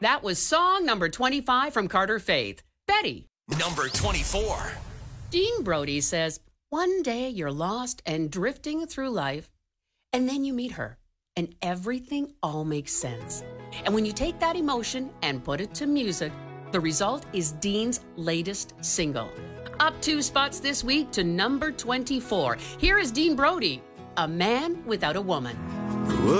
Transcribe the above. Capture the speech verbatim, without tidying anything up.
That was song number twenty-five from Carter Faith. Betty. Number twenty-four. Dean Brody says, one day you're lost and drifting through life, and then you meet her, and everything all makes sense. And when you take that emotion and put it to music, the result is Dean's latest single. Up two spots this week to number twenty-four. Here is Dean Brody, A Man Without a Woman.